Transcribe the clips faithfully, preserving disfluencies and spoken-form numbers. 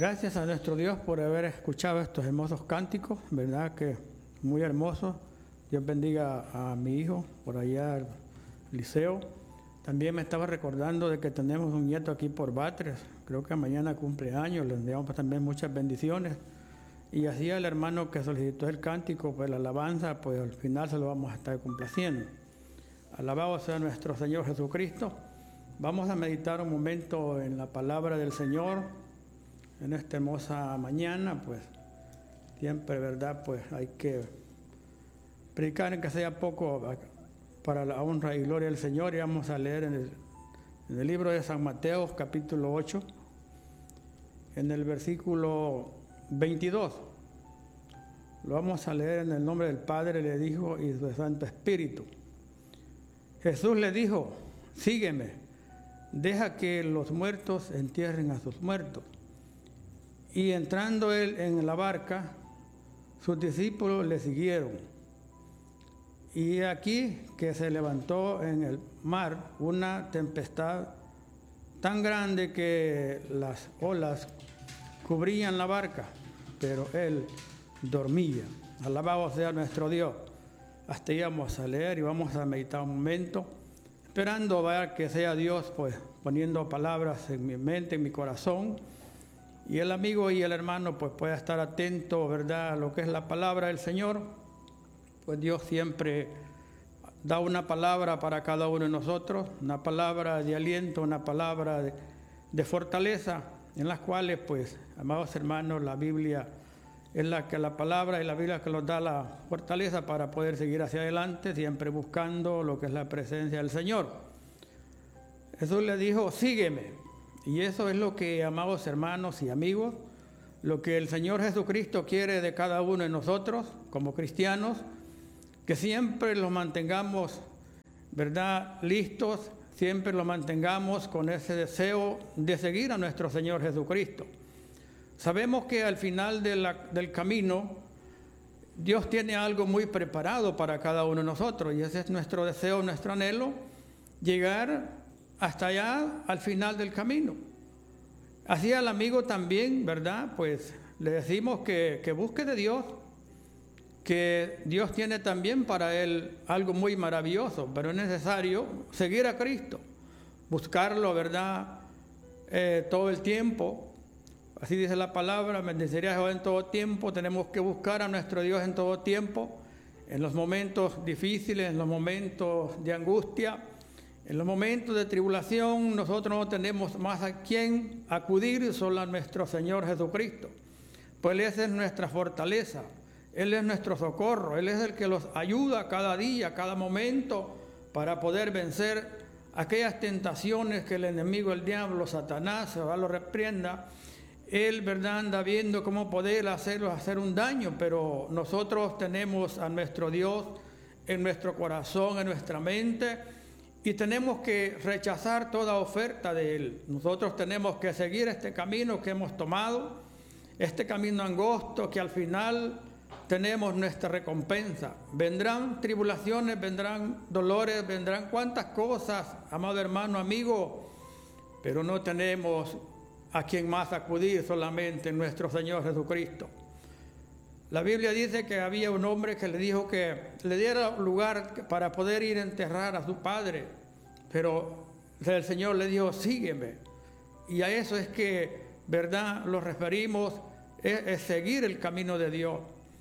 Gracias a nuestro Dios por haber escuchado estos hermosos cánticos, verdad que muy hermosos. Dios bendiga a mi hijo por allá al liceo. También me estaba recordando de que tenemos un nieto aquí por Batres, creo que mañana cumple años, le enviamos también muchas bendiciones. Y así al hermano que solicitó el cántico, pues la alabanza, pues al final se lo vamos a estar complaciendo. Alabado sea nuestro Señor Jesucristo. Vamos a meditar un momento en la palabra del Señor en esta hermosa mañana, pues siempre, ¿verdad? Pues hay que predicar en que sea poco para la honra y gloria del Señor. Y vamos a leer en el, en el libro de San Mateo, capítulo ocho, en el versículo veintidós. Lo vamos a leer en el nombre del Padre, del Hijo y del Santo Espíritu. Jesús le dijo: sígueme, deja que los muertos entierren a sus muertos. Y entrando él en la barca, sus discípulos le siguieron. Y aquí que se levantó en el mar una tempestad tan grande que las olas cubrían la barca, pero él dormía. Alabado sea nuestro Dios. Hasta ahí vamos a leer y vamos a meditar un momento, esperando ver que sea Dios pues poniendo palabras en mi mente, en mi corazón, y el amigo y el hermano pues pueda estar atento, ¿verdad?, a lo que es la palabra del Señor. Pues Dios siempre da una palabra para cada uno de nosotros, una palabra de aliento, una palabra de, de fortaleza, en las cuales, pues, amados hermanos, la Biblia es la que la palabra y la Biblia que nos da la fortaleza para poder seguir hacia adelante, siempre buscando lo que es la presencia del Señor. Jesús le dijo: sígueme. Y eso es lo que, amados hermanos y amigos, lo que el Señor Jesucristo quiere de cada uno de nosotros como cristianos, que siempre los mantengamos, ¿verdad?, listos, siempre los mantengamos con ese deseo de seguir a nuestro Señor Jesucristo. Sabemos que al final de la, del camino, Dios tiene algo muy preparado para cada uno de nosotros, y ese es nuestro deseo, nuestro anhelo, llegar hasta allá al final del camino. Así al amigo también, ¿verdad? Pues le decimos que, que busque de Dios, que Dios tiene también para él algo muy maravilloso, pero es necesario seguir a Cristo, buscarlo, ¿verdad?, eh, todo el tiempo. Así dice la palabra: bendeciré a Jehová en todo tiempo. Tenemos que buscar a nuestro Dios en todo tiempo, en los momentos difíciles, en los momentos de angustia, en los momentos de tribulación. Nosotros no tenemos más a quién acudir, solo a nuestro Señor Jesucristo. Pues Él es nuestra fortaleza, Él es nuestro socorro, Él es el que los ayuda cada día, cada momento, para poder vencer aquellas tentaciones que el enemigo, el diablo, Satanás, Jehová lo reprenda. Él, ¿verdad?, anda viendo cómo poder hacerlos hacer un daño, pero nosotros tenemos a nuestro Dios en nuestro corazón, en nuestra mente, y tenemos que rechazar toda oferta de Él. Nosotros tenemos que seguir este camino que hemos tomado, este camino angosto que al final tenemos nuestra recompensa. Vendrán tribulaciones, vendrán dolores, vendrán cuantas cosas, amado hermano, amigo, pero no tenemos a quien más acudir, solamente nuestro Señor Jesucristo. La Biblia dice que había un hombre que le dijo que le diera lugar para poder ir a enterrar a su padre, pero el Señor le dijo: sígueme. Y a eso es que, ¿verdad?, lo referimos, es, es seguir el camino de Dios.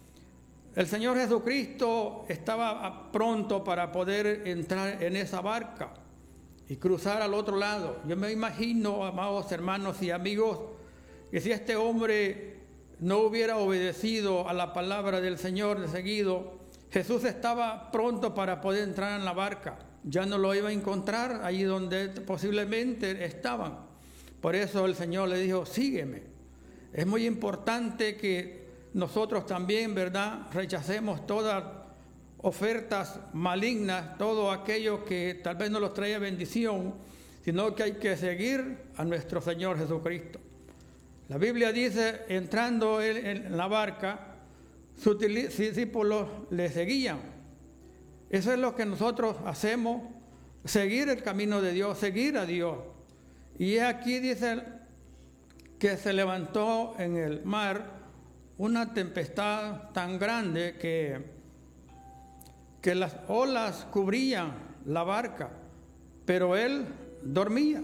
El Señor Jesucristo estaba pronto para poder entrar en esa barca y cruzar al otro lado. Yo me imagino, amados hermanos y amigos, que si este hombre no hubiera obedecido a la palabra del Señor de seguido, Jesús estaba pronto para poder entrar en la barca. Ya no lo iba a encontrar allí donde posiblemente estaban. Por eso el Señor le dijo: sígueme. Es muy importante que nosotros también, ¿verdad?, rechacemos todas ofertas malignas, todo aquello que tal vez no nos trae bendición, sino que hay que seguir a nuestro Señor Jesucristo. La Biblia dice: entrando él en la barca, sus discípulos le seguían. Eso es lo que nosotros hacemos, seguir el camino de Dios, seguir a Dios. Y aquí dice que se levantó en el mar una tempestad tan grande que, que las olas cubrían la barca, pero él dormía.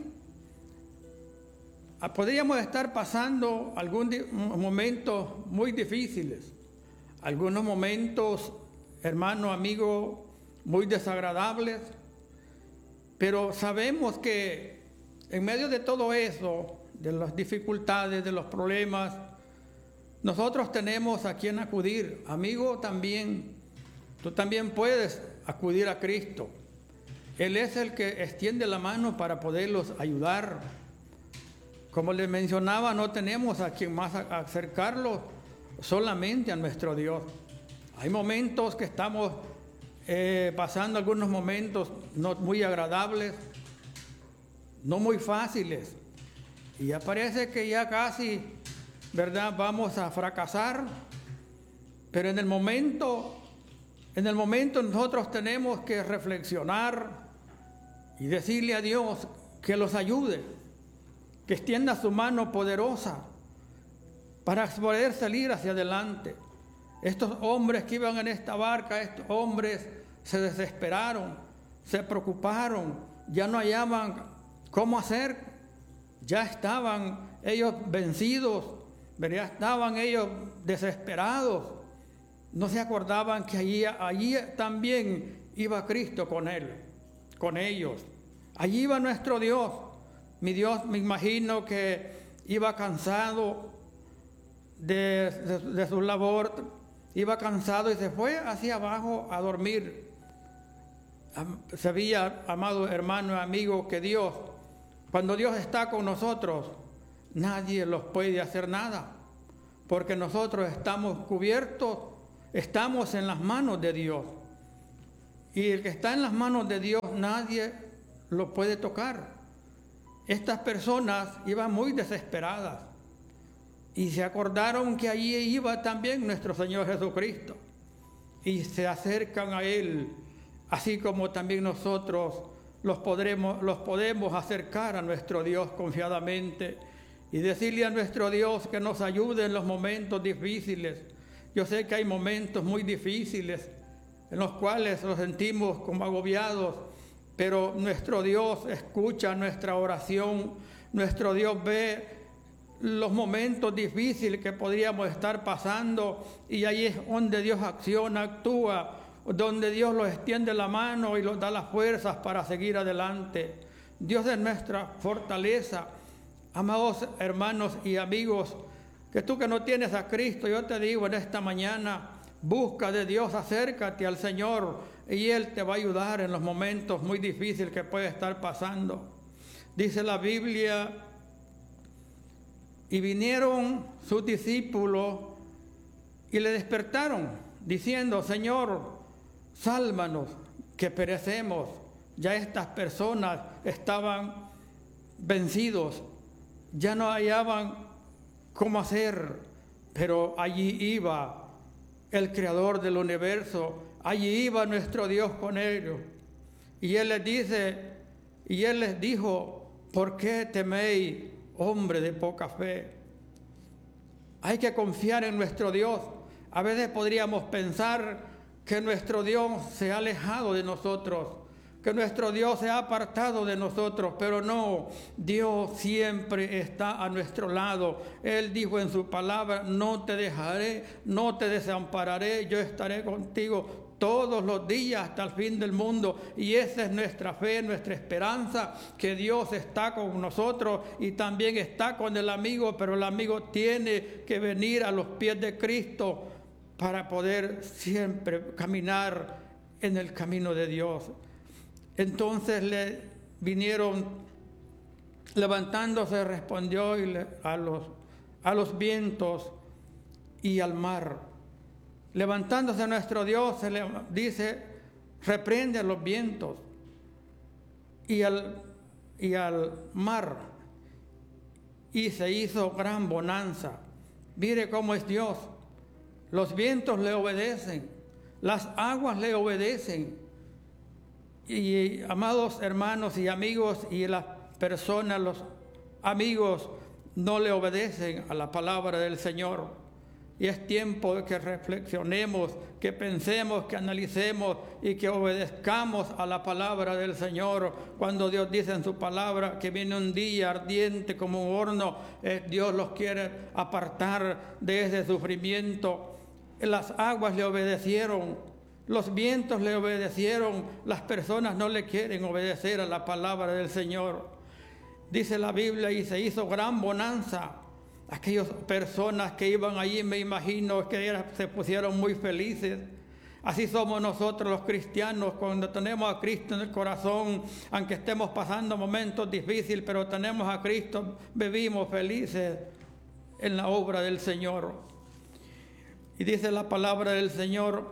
Podríamos estar pasando algunos momentos muy difíciles, algunos momentos, hermano, amigo, muy desagradables, pero sabemos que en medio de todo eso, de las dificultades, de los problemas, nosotros tenemos a quien acudir. Amigo, también, tú también puedes acudir a Cristo. Él es el que extiende la mano para poderlos ayudar. Como les mencionaba, no tenemos a quien más acercarlos, solamente a nuestro Dios. Hay momentos que estamos eh, pasando algunos momentos no muy agradables, no muy fáciles, y ya parece que ya casi, ¿verdad?, vamos a fracasar, pero en el momento, en el momento nosotros tenemos que reflexionar y decirle a Dios que los ayude, que extienda su mano poderosa para poder salir hacia adelante. Estos hombres que iban en esta barca, estos hombres se desesperaron, se preocuparon, ya no hallaban cómo hacer, ya estaban ellos vencidos, ya estaban ellos desesperados, no se acordaban que allí, allí también iba Cristo con él, con ellos. Allí iba nuestro Dios. Mi Dios, me imagino que iba cansado de, de, de su labor, iba cansado y se fue hacia abajo a dormir. Sabía, amado hermano, amigo, que Dios, cuando Dios está con nosotros, nadie los puede hacer nada, porque nosotros estamos cubiertos, estamos en las manos de Dios. Y el que está en las manos de Dios, nadie lo puede tocar. Estas personas iban muy desesperadas y se acordaron que allí iba también nuestro Señor Jesucristo y se acercan a Él, así como también nosotros los podremos, los podemos acercar a nuestro Dios confiadamente y decirle a nuestro Dios que nos ayude en los momentos difíciles. Yo sé que hay momentos muy difíciles en los cuales nos sentimos como agobiados, pero nuestro Dios escucha nuestra oración, nuestro Dios ve los momentos difíciles que podríamos estar pasando y ahí es donde Dios acciona, actúa, donde Dios los extiende la mano y los da las fuerzas para seguir adelante. Dios es nuestra fortaleza. Amados hermanos y amigos, que tú que no tienes a Cristo, yo te digo en esta mañana, busca de Dios, acércate al Señor y Él te va a ayudar en los momentos muy difíciles que puede estar pasando. Dice la Biblia, y vinieron sus discípulos y le despertaron, diciendo, Señor, sálvanos, que perecemos. Ya estas personas estaban vencidos, ya no hallaban cómo hacer, pero allí iba el Creador del universo, allí iba nuestro Dios con ellos. Y Él les dice, y Él les dijo, ¿por qué teméis, hombre de poca fe? Hay que confiar en nuestro Dios. A veces podríamos pensar que nuestro Dios se ha alejado de nosotros, que nuestro Dios se ha apartado de nosotros, pero no, Dios siempre está a nuestro lado. Él dijo en su palabra, no te dejaré, no te desampararé, yo estaré contigo todos los días hasta el fin del mundo. Y esa es nuestra fe, nuestra esperanza, que Dios está con nosotros y también está con el amigo, pero el amigo tiene que venir a los pies de Cristo para poder siempre caminar en el camino de Dios. Entonces le vinieron, levantándose, respondió y le, a, los, a los vientos y al mar. Levantándose nuestro Dios, se le dice, reprende a los vientos y al, y al mar. Y se hizo gran bonanza. Mire cómo es Dios. Los vientos le obedecen, las aguas le obedecen. Y amados hermanos y amigos y las personas, los amigos no le obedecen a la palabra del Señor. Y es tiempo de que reflexionemos, que pensemos, que analicemos y que obedezcamos a la palabra del Señor. Cuando Dios dice en su palabra que viene un día ardiente como un horno, eh, Dios los quiere apartar de ese sufrimiento. Las aguas le obedecieron, los vientos le obedecieron, las personas no le quieren obedecer a la palabra del Señor. Dice la Biblia, y se hizo gran bonanza. Aquellas personas que iban allí, me imagino que era, se pusieron muy felices. Así somos nosotros los cristianos, cuando tenemos a Cristo en el corazón, aunque estemos pasando momentos difíciles, pero tenemos a Cristo, vivimos felices en la obra del Señor. Y dice la palabra del Señor,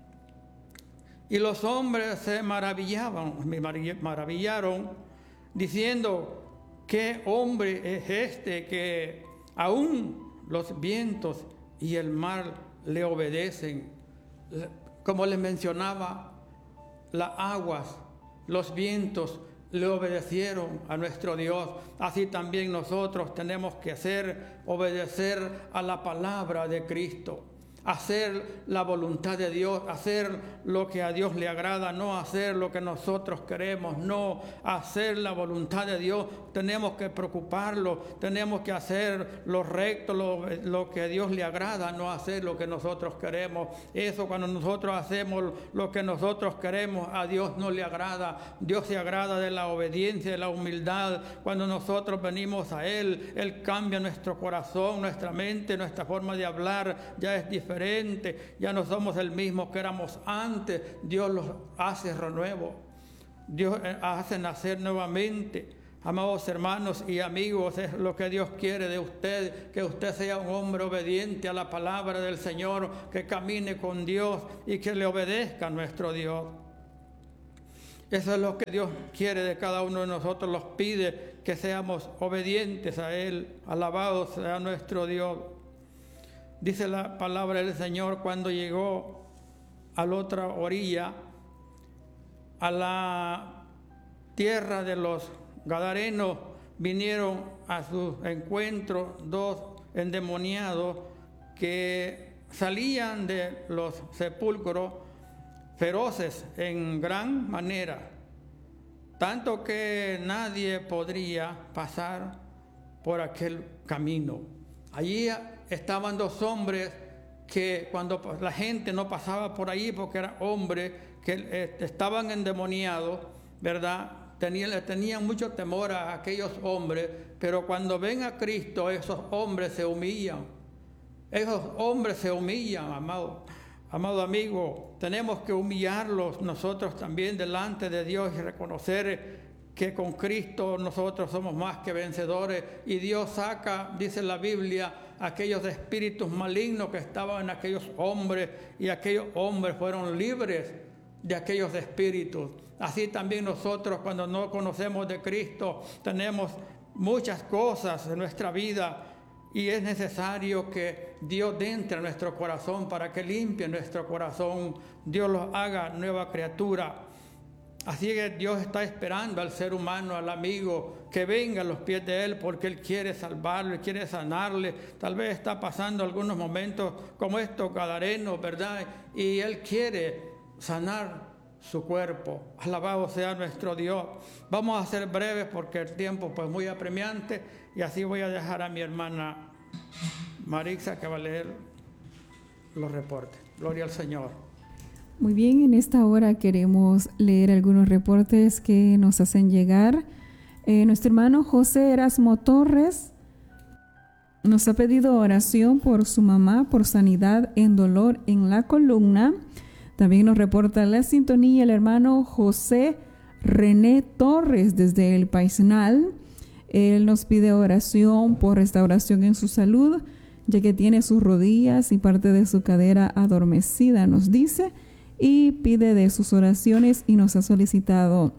y los hombres se maravillaban, maravillaron, diciendo, ¿qué hombre es este que aún los vientos y el mar le obedecen? Como les mencionaba, las aguas, los vientos le obedecieron a nuestro Dios. Así también nosotros tenemos que hacer, obedecer a la palabra de Cristo. Hacer la voluntad de Dios, hacer lo que a Dios le agrada, no hacer lo que nosotros queremos, no hacer la voluntad de Dios. Tenemos que preocuparlo, tenemos que hacer lo recto, lo, lo que a Dios le agrada, no hacer lo que nosotros queremos. Eso, cuando nosotros hacemos lo que nosotros queremos, a Dios no le agrada. Dios se agrada de la obediencia, de la humildad. Cuando nosotros venimos a Él, Él cambia nuestro corazón, nuestra mente, nuestra forma de hablar, ya es diferente. Diferente, ya no somos el mismo que éramos antes. Dios los hace renuevo, Dios hace nacer nuevamente. Amados hermanos y amigos, es lo que Dios quiere de usted, que usted sea un hombre obediente a la palabra del Señor, que camine con Dios y que le obedezca a nuestro Dios. Eso es lo que Dios quiere de cada uno de nosotros, los pide que seamos obedientes a Él. Alabado sea nuestro Dios. Dice la palabra del Señor, cuando llegó a la otra orilla, a la tierra de los Gadarenos, vinieron a su encuentro dos endemoniados que salían de los sepulcros feroces en gran manera, tanto que nadie podría pasar por aquel camino. Allí estaban dos hombres que cuando la gente no pasaba por ahí porque eran hombres que eh, estaban endemoniados, ¿verdad? Tenían, le tenían mucho temor a aquellos hombres, pero cuando ven a Cristo, esos hombres se humillan. Esos hombres se humillan, amado, amado amigo. Tenemos que humillarlos nosotros también delante de Dios y reconocer que con Cristo nosotros somos más que vencedores, y Dios saca, dice la Biblia, aquellos espíritus malignos que estaban en aquellos hombres, y aquellos hombres fueron libres de aquellos espíritus. Así también nosotros, cuando no conocemos de Cristo, tenemos muchas cosas en nuestra vida y es necesario que Dios entre a nuestro corazón para que limpie nuestro corazón, Dios los haga nueva criatura. Así que Dios está esperando al ser humano, al amigo, que venga a los pies de Él porque Él quiere salvarlo, Él quiere sanarle. Tal vez está pasando algunos momentos como estos gadarenos, ¿verdad? Y Él quiere sanar su cuerpo. Alabado sea nuestro Dios. Vamos a ser breves porque el tiempo pues muy apremiante, y así voy a dejar a mi hermana Marixa que va a leer los reportes. Gloria al Señor. Muy bien, en esta hora queremos leer algunos reportes que nos hacen llegar. Eh, nuestro hermano José Erasmo Torres nos ha pedido oración por su mamá por sanidad en dolor en la columna. También nos reporta la sintonía el hermano José René Torres desde el Paisnal. Él nos pide oración por restauración en su salud, ya que tiene sus rodillas y parte de su cadera adormecida, nos dice, y pide de sus oraciones, y nos ha solicitado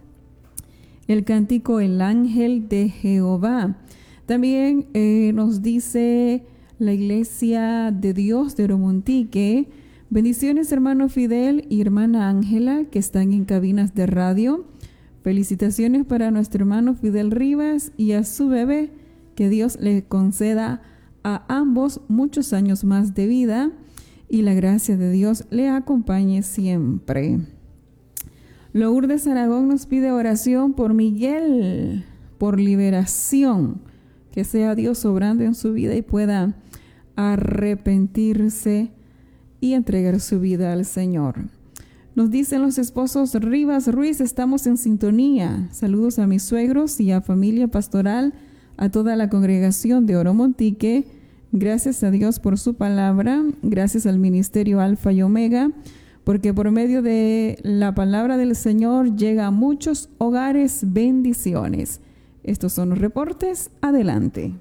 el cántico El Ángel de Jehová. También eh, nos dice la Iglesia de Dios de Oromontique: bendiciones hermano Fidel y hermana Ángela que están en cabinas de radio. Felicitaciones para nuestro hermano Fidel Rivas y a su bebé, que que Dios le conceda a ambos muchos años más de vida y la gracia de Dios le acompañe siempre. Lourdes Aragón nos pide oración por Miguel, por liberación, que sea Dios obrando en su vida y pueda arrepentirse y entregar su vida al Señor. Nos dicen los esposos Rivas Ruiz, estamos en sintonía. Saludos a mis suegros y a familia pastoral, a toda la congregación de Oromontique. Gracias a Dios por su palabra, gracias al ministerio Alfa y Omega, porque por medio de la palabra del Señor llega a muchos hogares bendiciones. Estos son los reportes. Adelante.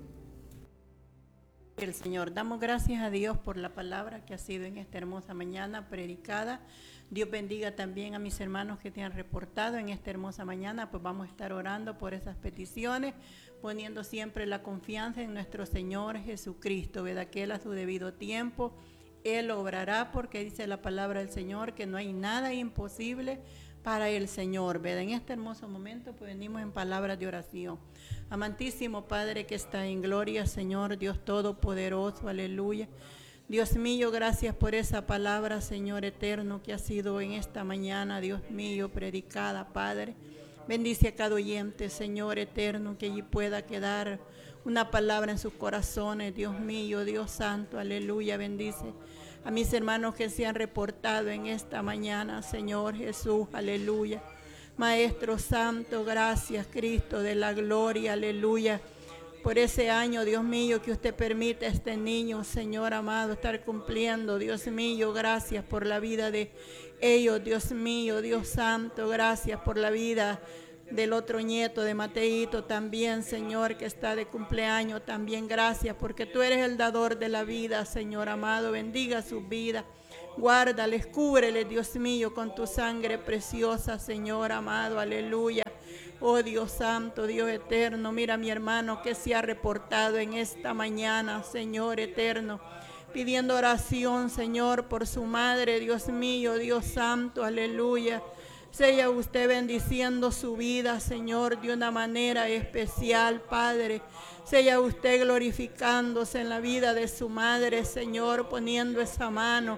El Señor, damos gracias a Dios por la palabra que ha sido en esta hermosa mañana predicada. Dios bendiga también a mis hermanos que te han reportado en esta hermosa mañana, pues vamos a estar orando por esas peticiones, poniendo siempre la confianza en nuestro Señor Jesucristo, ¿verdad? Que Él a su debido tiempo, Él obrará, porque dice la palabra del Señor que no hay nada imposible para el Señor, ¿verdad? En este hermoso momento pues venimos en palabras de oración. Amantísimo Padre que está en gloria, Señor Dios Todopoderoso, aleluya. Dios mío, gracias por esa palabra, Señor eterno, que ha sido en esta mañana, Dios mío, predicada, Padre. Bendice a cada oyente, Señor eterno, que allí pueda quedar una palabra en sus corazones, Dios mío, Dios santo, aleluya. Bendice a mis hermanos que se han reportado en esta mañana, Señor Jesús, aleluya. Maestro Santo, gracias, Cristo de la gloria, aleluya, por ese año, Dios mío, que usted permite a este niño, Señor amado, estar cumpliendo, Dios mío, gracias por la vida de ellos, Dios mío, Dios Santo, gracias por la vida del otro nieto de Mateito también, Señor, que está de cumpleaños, también gracias, porque tú eres el dador de la vida, Señor amado, bendiga su vida, guárdales, cúbreles, Dios mío, con tu sangre preciosa, Señor amado, aleluya. Oh Dios santo, Dios eterno, mira a mi hermano que se ha reportado en esta mañana, Señor eterno, pidiendo oración, Señor, por su madre, Dios mío, Dios santo, aleluya. Sea usted bendiciendo su vida, Señor, de una manera especial, Padre. Sea usted glorificándose en la vida de su madre, Señor, poniendo esa mano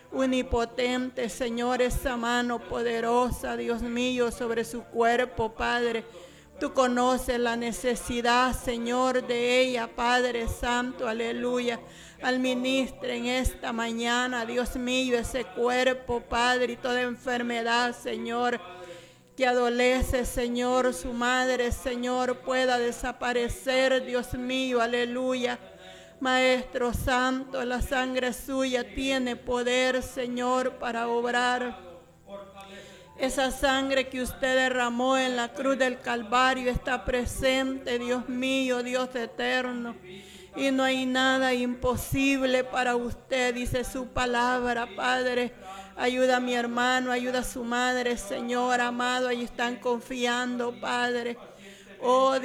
unipotente, Señor, esa mano poderosa, Dios mío, sobre su cuerpo, Padre. Tú conoces la necesidad, Señor, de ella, Padre Santo, aleluya. Administre en esta mañana, Dios mío, ese cuerpo, Padre, y toda enfermedad, Señor, que adolece, Señor, su madre, Señor, pueda desaparecer, Dios mío, aleluya. Maestro Santo, la sangre suya tiene poder, Señor, para obrar. Esa sangre que usted derramó en la cruz del Calvario está presente, Dios mío, Dios eterno. Y no hay nada imposible para usted, dice su palabra, Padre. Ayuda a mi hermano, ayuda a su madre, Señor amado, ahí están confiando, Padre. Oh,